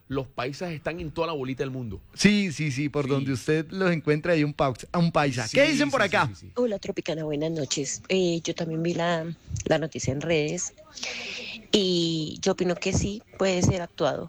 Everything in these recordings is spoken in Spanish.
los paisas están en toda la bolita del mundo. Sí, por donde usted los encuentra hay un paisa. Sí, ¿Qué dicen por acá? Sí. Hola Tropicana, buenas noches. Yo también vi la noticia en redes y yo opino que sí, puede ser actuado.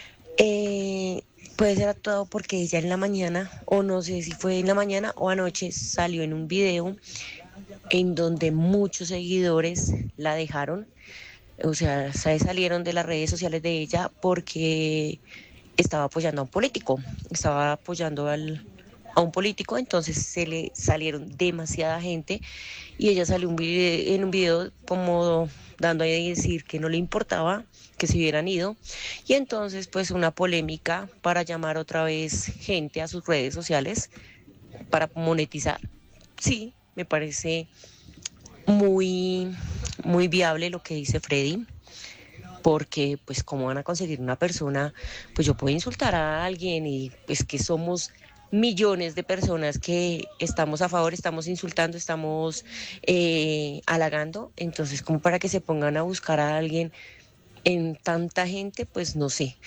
Puede ser actuado porque ella en la mañana, o no sé si fue en la mañana o anoche, salió en un video en donde muchos seguidores la dejaron. O sea, salieron de las redes sociales de ella porque estaba apoyando a un político, estaba apoyando a un político, entonces se le salieron demasiada gente y ella salió en un video como dando a decir que no le importaba que se hubieran ido, y entonces pues una polémica para llamar otra vez gente a sus redes sociales para monetizar. Sí, me parece muy, muy viable lo que dice Freddy, porque pues cómo van a conseguir una persona, pues yo puedo insultar a alguien y pues que somos millones de personas que estamos a favor, estamos insultando, estamos halagando, entonces como para que se pongan a buscar a alguien en tanta gente, pues no sé,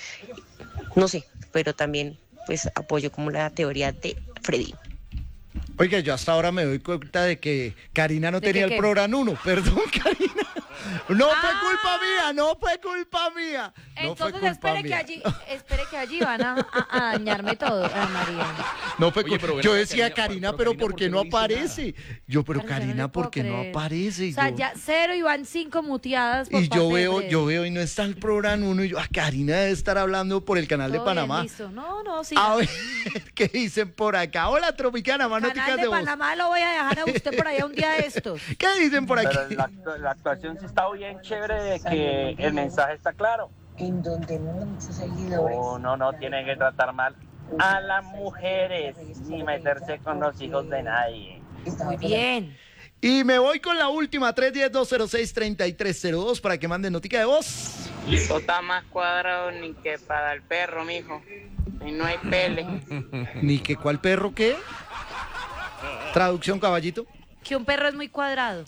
pero también pues apoyo como la teoría de Freddy. Oiga, yo hasta ahora me doy cuenta de que Karina no tenía el programa 1. Perdón, Karina. No fue culpa mía. Entonces espere que allí van a dañarme todo, María. No fue Oye, yo decía Karina, pero ¿por qué no dice aparece? Yo, pero Karina, Karina, no ¿por qué no creer. aparece? O sea, ya 0 y van 5 muteadas por Y parte de Freddy. yo veo y no está el programa 1 y yo, Karina debe estar hablando por el canal de Todo bien, Panamá. listo. No, sí. A ver, ¿qué dicen por acá? Hola, Tropicana, más Canal noticias de de voz. Panamá lo voy a dejar a usted por allá un día de estos. ¿Qué dicen por aquí? Pero la actuación sí está bien chévere de que el mensaje está claro. En donde muchos seguidores. No tienen que tratar mal a las mujeres ni meterse con los hijos de nadie. Muy bien. Y me voy con la última, 310-206-3302 para que manden notica de voz. Eso está más cuadrado ni que para el perro, mijo. Y no hay pele. Ni que cuál perro, ¿qué? Traducción, caballito. Que un perro es muy cuadrado.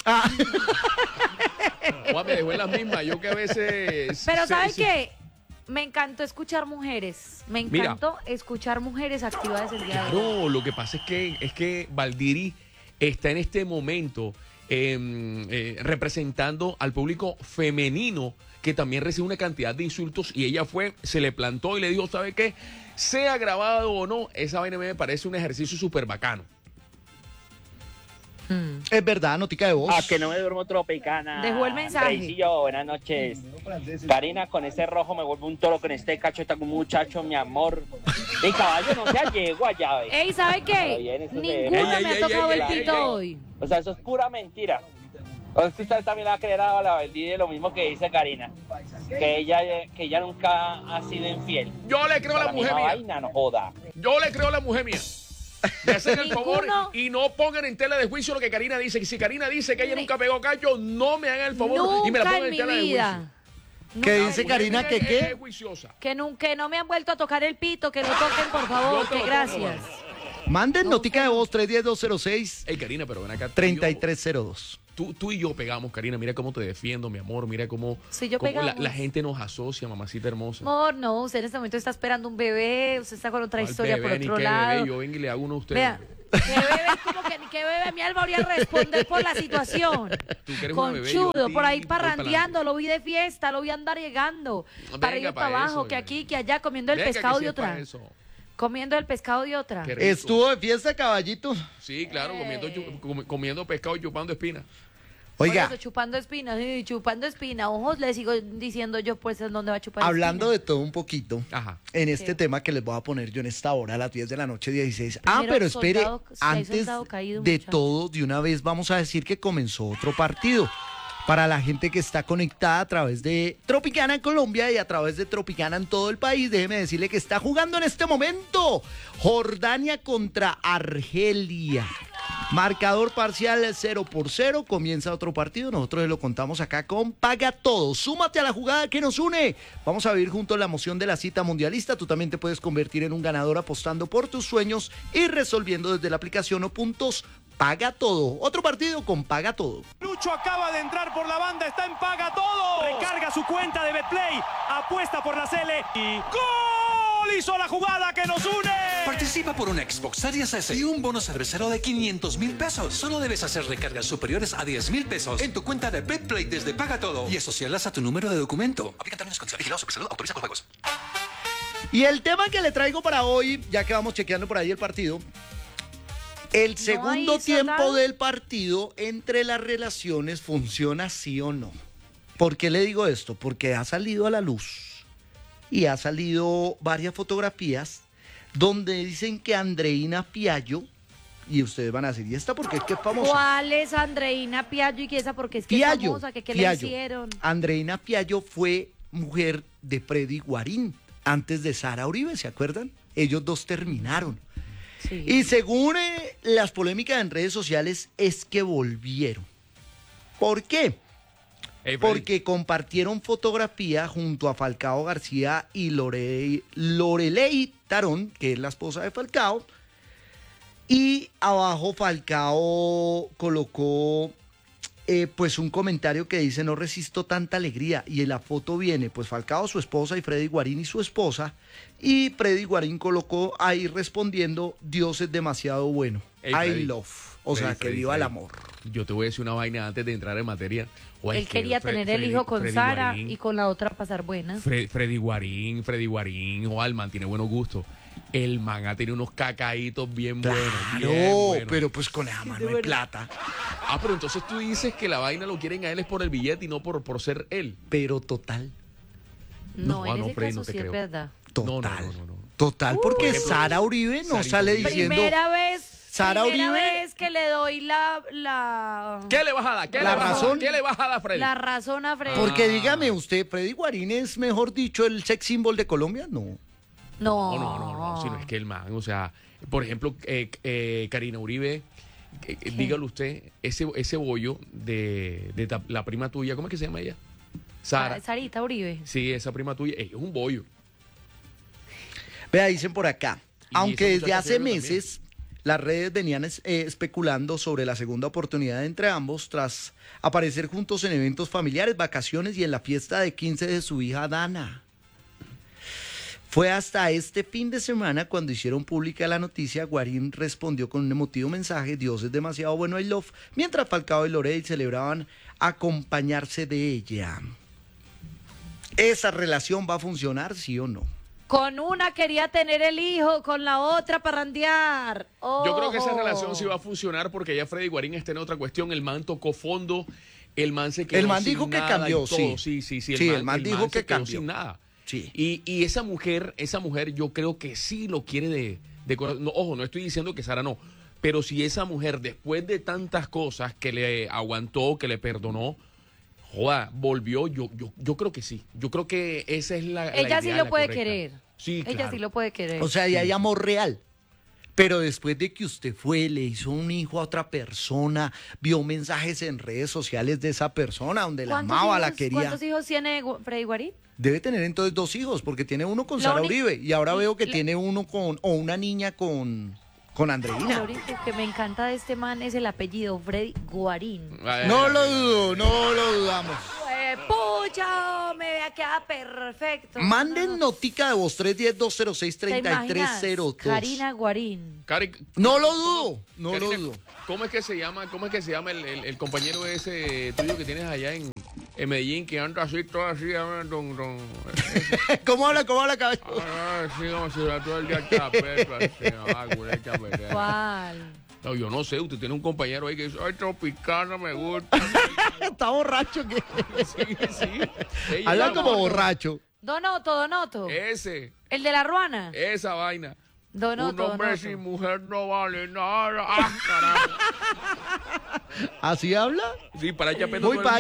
Juan, me dejó en las mismas, yo que a veces... Pero ¿saben qué? Me encantó escuchar mujeres. Me encantó escuchar mujeres activadas el día de hoy. No, lo que pasa es que Valdiri está en este momento representando al público femenino que también recibe una cantidad de insultos, y ella se le plantó y le dijo, ¿sabe qué? Sea grabado o no, esa vaina me parece un ejercicio súper bacano. Es verdad, notica de voz. Que no me duermo Tropicana. Dejó el mensaje. Andreisillo, buenas noches. Karina, con ese rojo me vuelvo un toro, con este cacho está como un muchacho, mi amor. Mi caballo no sea yegua, llave. Ey, ¿sabe qué? Ninguno me ha tocado el pito hoy. O sea, eso es pura mentira. Entonces usted también va a creer a la Valdivia lo mismo que dice Karina. Que ella nunca ha sido infiel. Yo le creo a la mujer mía. Vaina, no joda. Yo le creo a la mujer mía. Me hacen el favor Ninguno. y no pongan en tela de juicio lo que Karina dice. Y si Karina dice que ella nunca pegó cacho, no me hagan el favor y me la Nunca pongan en en mi tela de juicio. vida. ¿Qué Nunca dice en mi Karina? vida. ¿Que qué? Es juiciosa. Que nunca, no me han vuelto a tocar el pito, que lo toquen, por favor, Yo te que lo gracias. Manden No, notica de voz, 310-206-3302. Ey, Karina, pero ven acá. Tú y yo pegamos, Karina. Mira cómo te defiendo, mi amor. Mira cómo, Sí, yo cómo pegamos. la gente nos asocia, mamacita hermosa. Amor, no, usted en este momento está esperando un bebé, usted está con otra ¿Cuál historia bebé, por ni otro qué lado. bebé? Yo vengo y le hago uno a usted. Vea, ¿qué bebé? ¿Cómo que ni qué bebé? Mi alma voy a responder por la situación. Tú que eres una bebé, yo Conchudo, a ti por ahí voy parrandeando, lo vi de fiesta, lo vi andar llegando. Venga Para arriba y pa' para abajo, eso, que venga. aquí, que allá, comiendo el Venga, pescado que de sí es pa' otra. eso. Comiendo el pescado de otra. Qué rico. Estuvo de fiesta, caballito. Sí, claro, comiendo pescado y chupando espinas. Oiga, Por eso, chupando espinas, sí, chupando espina. Ojos, le sigo diciendo yo, pues, ¿en dónde va a chupar hablando espina? de todo un poquito, Ajá. en este Sí. tema que les voy a poner yo en esta hora, a las 10 de la noche, 16. Primero, Pero espere, soldado- si hay antes soldado caído, de muchacho. todo, de una vez vamos a decir que comenzó otro partido. Para la gente que está conectada a través de Tropicana en Colombia y a través de Tropicana en todo el país, déjeme decirle que está jugando en este momento Jordania contra Argelia. Marcador parcial 0-0, comienza otro partido, nosotros lo contamos acá con Paga Todo. Súmate a la jugada que nos une. Vamos a vivir juntos la emoción de la cita mundialista. Tú también te puedes convertir en un ganador apostando por tus sueños y resolviendo desde la aplicación o puntos Paga Todo. Otro partido con Paga Todo. Lucho acaba de entrar por la banda, está en Paga Todo. Recarga su cuenta de Betplay, apuesta por la Cele y ¡gol! Gol hizo la jugada que nos une. Participa por una Xbox Series S y un bono cervecero de 500,000 pesos. Solo debes hacer recargas superiores a 10,000 pesos en tu cuenta de BetPlay desde Paga Todo y asociarlas a tu número de documento. Aplican términos y condiciones. Vigilado Supersalud. Autoriza con juegos. Y el tema que le traigo para hoy, ya que vamos chequeando por ahí el partido, el segundo tiempo del partido entre las relaciones funciona sí o no. ¿Por qué le digo esto? Porque ha salido a la luz y ha salido varias fotografías donde dicen que Andreina Piaggio, y ustedes van a decir, ¿y esta porque es que es famosa? ¿Cuál es Andreina Piaggio y qué esa porque es que es famosa? ¿Qué le hicieron? Andreina Piaggio fue mujer de Freddy Guarín antes de Sara Uribe, ¿se acuerdan? Ellos dos terminaron. Sí. Y según las polémicas en redes sociales es que volvieron. ¿Por qué? Porque compartieron fotografía junto a Falcao García y Loreley Tarón, que es la esposa de Falcao, y abajo Falcao colocó pues un comentario que dice: no resisto tanta alegría, y en la foto viene pues Falcao, su esposa, y Freddy Guarín y su esposa, y Freddy Guarín colocó ahí respondiendo: Dios es demasiado bueno, I love, o sea, que viva el amor. Yo te voy a decir una vaina antes de entrar en materia. Él quería tener el hijo con Sara y con la otra pasar buena. Freddy Guarín, el man tiene buenos gustos. El man ha tenido unos cacaitos bien buenos. No, pero pues con esa mano de plata. Ah, pero entonces tú dices que la vaina lo quieren a él es por el billete y no por ser él. Pero total. No, en ese caso sí es verdad. Total. No. Total, porque por ejemplo, Sara Uribe no sale diciendo... Primera vez Uribe, que le doy la... ¿Qué le vas a dar? ¿Qué le vas a dar, Freddy? La razón a Freddy. Porque dígame usted, ¿Freddy Guarín es, mejor dicho, el sex symbol de Colombia? No. No, sino es que el man, o sea, por ejemplo, Karina Uribe, dígale usted, ese bollo de la prima tuya, ¿cómo es que se llama ella? Sarita Uribe. Sí, esa prima tuya, ella es un bollo. Vea, dicen por acá, aunque desde hace meses las redes venían especulando sobre la segunda oportunidad entre ambos tras aparecer juntos en eventos familiares, vacaciones y en la fiesta de 15 de su hija Dana. Fue hasta este fin de semana cuando hicieron pública la noticia. Guarín respondió con un emotivo mensaje: Dios es demasiado bueno, I love, mientras Falcao y Loreley celebraban acompañarse de ella. ¿Esa relación va a funcionar, sí o no? Con una quería tener el hijo, con la otra parrandear. ¡Ojo! Yo creo que esa relación sí va a funcionar porque ya Freddy Guarín está en otra cuestión. El man tocó fondo, el man se quedó el man sin dijo nada que cambió, sí. Sí, el man dijo que quedó cambió sin nada. Sí. Y esa mujer yo creo que sí lo quiere de corazón. No, ojo, no estoy diciendo que Sara no, pero si esa mujer, después de tantas cosas que le aguantó, que le perdonó, joda, volvió, yo creo que sí. Yo creo que esa es la ella sí lo puede correcta. Querer. Sí, ella claro. sí lo puede querer. O sea, ya hay amor real. Pero después de que usted fue, le hizo un hijo a otra persona, vio mensajes en redes sociales de esa persona donde la amaba, la quería. ¿Cuántos hijos tiene Freddy Guarín? Debe tener entonces 2 hijos, porque tiene uno con Sara Uribe y ahora veo que tiene uno o una niña con Andreina. Lo único que me encanta de este man es el apellido, Freddy Guarín. No lo dudo, no lo dudamos. Pucha, me queda perfecto. Manden notica de voz 310-206-3302. Karina Guarín. No lo dudo, no lo dudo. ¿Cómo es que se llama el compañero ese tuyo que tienes allá en Medellín, que anda así, todo así, ¿Cómo habla, caballo? Sí, como si todo el día está perro, así, ¿Cuál? No, yo no sé, usted tiene un compañero ahí que dice: ay, Tropicana, me gusta. Está borracho. Sí. Habla como borracho. Donoto. Ese. El de la Ruana. Esa vaina. Donoto. Un hombre sin mujer no vale nada. ¡Ah, carajo! ¿Así habla? Sí, para echar Muy